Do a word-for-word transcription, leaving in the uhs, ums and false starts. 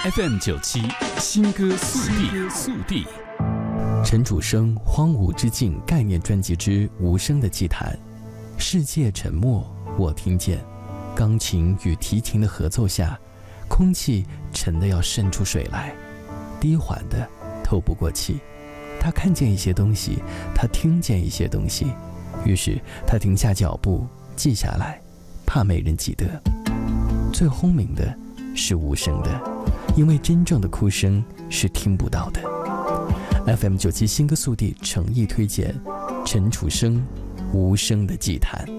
F M 九七新歌速递速递。 陈楚生《荒芜之境》概念专辑之《无声的祭坛》。世界沉默，我听见。钢琴与提琴的合奏下，空气沉得要渗出水来，低缓的透不过气。他看见一些东西，他听见一些东西，于是他停下脚步，记下来，怕没人记得。最轰鸣的是无声的，因为真正的哭声是听不到的。F M 九七新歌速递诚意推荐陈楚生《无声的祭坛》。